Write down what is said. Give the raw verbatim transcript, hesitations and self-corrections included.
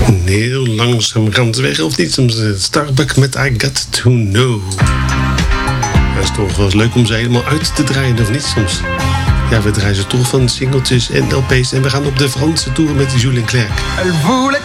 Heel langzaam gaan ze weg, of niet? Soms Starbuck met I Got To Know. Dat is toch wel eens leuk om ze helemaal uit te draaien, of niet soms? Ja, we draaien ze toch van singeltjes en L P's. En we gaan op de Franse tour met Julien Clerc. Elle voulait